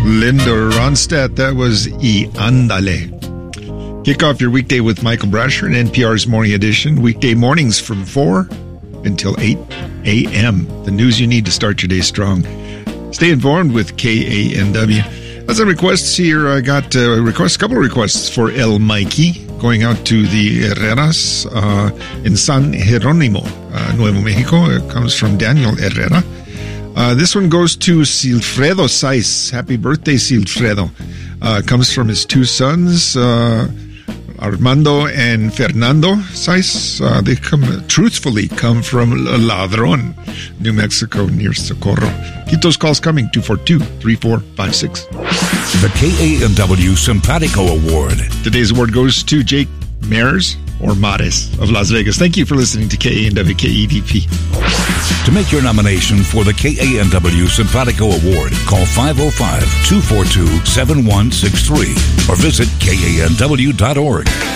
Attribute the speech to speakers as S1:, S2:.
S1: Linda Ronstadt, that was Y Andale. Kick off your weekday with Michael Brasher and NPR's Morning Edition. Weekday mornings from 4 until 8 a.m. The news you need to start your day strong. Stay informed with KANW. As I requests here, I got a couple of requests for El Mikey, going out to the Herreras in San Jerónimo, Nuevo Mexico. It comes from Daniel Herrera. This one goes to Silfredo Saiz. Happy birthday, Silfredo. Comes from his two sons, Armando and Fernando Saiz. They truthfully come from Ladrón, New Mexico, near Socorro. Keep those calls coming, 242-3456.
S2: The KANW Simpatico Award.
S1: Today's award goes to Jake Mares or Mares of Las Vegas. Thank you for listening to KANW KEDP.
S2: To make your nomination for the KANW Simpatico Award, call 505-242-7163 or visit KANW.org.